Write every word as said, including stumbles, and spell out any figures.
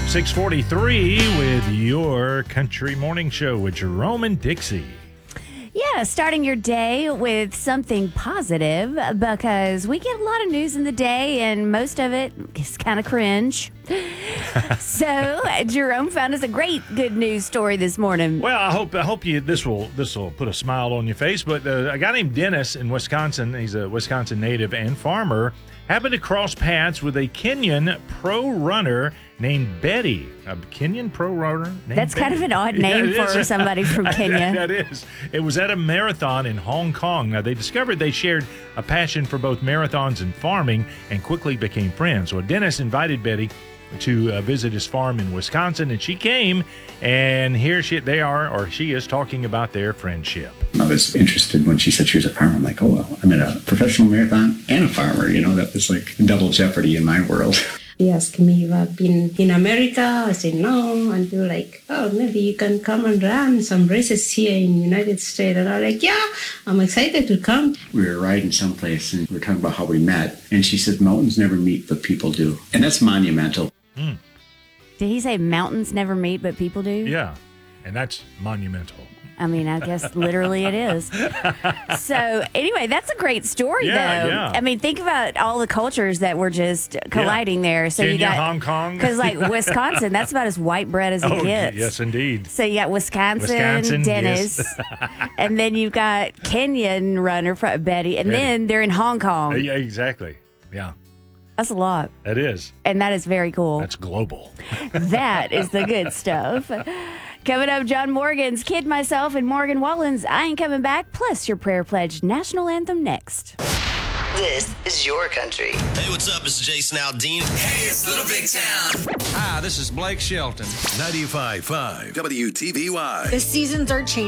six forty-three with your Country Morning Show with Jerome and Dixie. Yeah, starting your day with something positive because we get a lot of news in the day and most of it is kind of cringe. So Jerome found us a great good news story this morning. Well, I hope I hope you this will this will put a smile on your face. But uh, a guy named Dennis in Wisconsin, he's a Wisconsin native and farmer, happened to cross paths with a Kenyan pro runner named Betty. A Kenyan pro runner named That's Betty. kind of an odd name Yeah, for somebody from Kenya. That is. It was at a marathon in Hong Kong. Now, they discovered they shared a passion for both marathons and farming and quickly became friends. So Dennis invited Betty to uh, visit his farm in Wisconsin, and she came, and here she, they are, or she is, talking about their friendship. I was interested when she said she was a farmer. I'm like, oh, well, I'm in a professional marathon and a farmer. You know, that was like double jeopardy in my world. He asked me if I've been in America. I said no. Until like, oh, maybe you can come and run some races here in the United States. And I'm like, yeah, I'm excited to come. We were riding someplace, and we were talking about how we met. And she said, mountains never meet, but people do. And that's monumental. Mm. Did he say mountains never meet, but people do? Yeah, and that's monumental. I mean, I guess literally it is. So anyway, that's a great story, Yeah, though. yeah. I mean, think about all the cultures that were just colliding there. So Kenya, you got Hong Kong. because like Wisconsin, that's about as white bread as it Oh, gets. yes, indeed. So you got Wisconsin, Wisconsin, Dennis, yes. and then you've got Kenyan runner fr- Betty, and Betty. then they're in Hong Kong. Uh, yeah, exactly. Yeah, That's a lot, that is. and that is very cool. That's global. That is the good stuff. Coming up, John Morgan's Kid, Myself, and Morgan Wallen's I Ain't Coming Back, plus your Prayer Pledge national anthem next. This is your country. Hey, what's up? It's Jason Aldean. Hey, it's Little Big Town. Hi, this is Blake Shelton. ninety-five point five W T B Y. The seasons are changing.